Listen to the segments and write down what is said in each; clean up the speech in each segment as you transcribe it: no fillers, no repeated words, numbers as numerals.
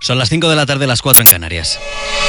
Son las 5 de la tarde, las 4 en Canarias.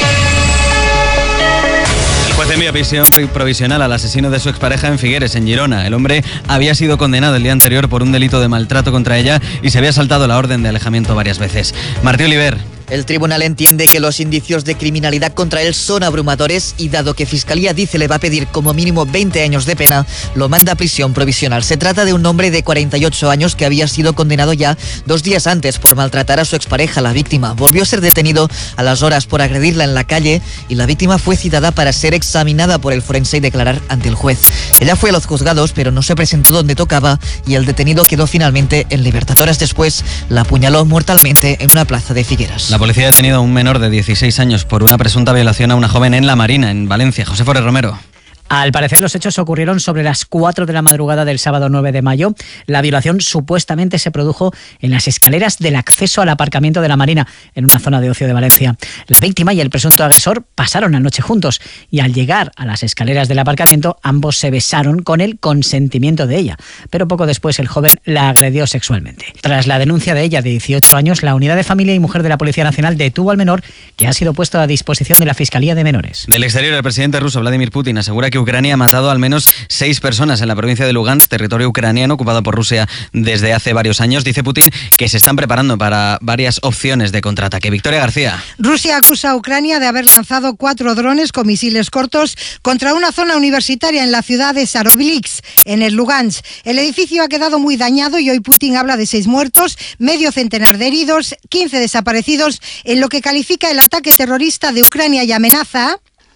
El juez envió prisión provisional al asesino de su expareja en Figueres, en Girona. El hombre había sido condenado el día anterior por un delito de maltrato contra ella y se había saltado la orden de alejamiento varias veces. Martí Oliver. El tribunal entiende que los indicios de criminalidad contra él son abrumadores y dado que Fiscalía dice le va a pedir como mínimo 20 años de pena, lo manda a prisión provisional. Se trata de un hombre de 48 años que había sido condenado ya 2 días antes por maltratar a su expareja, la víctima. Volvió a ser detenido a las horas por agredirla en la calle y la víctima fue citada para ser examinada por el forense y declarar ante el juez. Ella fue a los juzgados, pero no se presentó donde tocaba y el detenido quedó finalmente en libertad. Horas después, la apuñaló mortalmente en una plaza de Figueras. La policía ha detenido a un menor de 16 años por una presunta violación a una joven en La Marina, en Valencia. José Forés Romero. Al parecer, los hechos ocurrieron sobre las 4 de la madrugada del sábado 9 de mayo. La violación supuestamente se produjo en las escaleras del acceso al aparcamiento de La Marina, en una zona de ocio de Valencia. La víctima y el presunto agresor pasaron la noche juntos y al llegar a las escaleras del aparcamiento, ambos se besaron con el consentimiento de ella. Pero poco después el joven la agredió sexualmente. Tras la denuncia de ella de 18 años, la Unidad de Familia y Mujer de la Policía Nacional detuvo al menor, que ha sido puesto a disposición de la Fiscalía de Menores. Del exterior, el presidente ruso Vladimir Putin asegura que Ucrania ha matado al menos 6 personas en la provincia de Lugansk, territorio ucraniano ocupado por Rusia desde hace varios años. Dice Putin que se están preparando para varias opciones de contraataque. Victoria García. Rusia acusa a Ucrania de haber lanzado 4 drones con misiles cortos contra una zona universitaria en la ciudad de Sarovlix, en el Lugansk. El edificio ha quedado muy dañado y hoy Putin habla de 6 muertos, medio centenar de heridos, 15 desaparecidos, en lo que califica el ataque terrorista de Ucrania y amenaza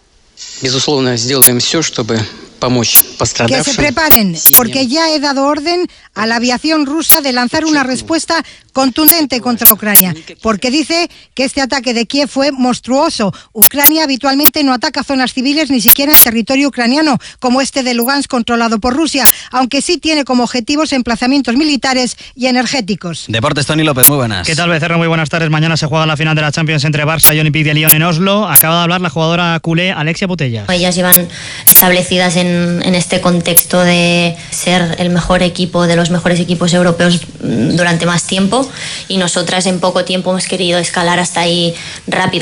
que se preparen, porque ya he dado orden a la aviación rusa de lanzar una respuesta contundente contra Ucrania, porque dice que este ataque de Kiev fue monstruoso. Ucrania habitualmente no ataca zonas civiles ni siquiera en territorio ucraniano, como este de Lugansk controlado por Rusia, aunque sí tiene como objetivos emplazamientos militares y energéticos. Deportes, Tony López, muy buenas. ¿Qué tal, Becerra? Muy buenas tardes. Mañana se juega la final de la Champions entre Barça y Olympique de Lyon en Oslo. Acaba de hablar la jugadora culé Alexia Putellas. Ellas llevan establecidas en este contexto de ser el mejor equipo de los mejores equipos europeos durante más tiempo, y nosotras en poco tiempo hemos querido escalar hasta ahí rápido.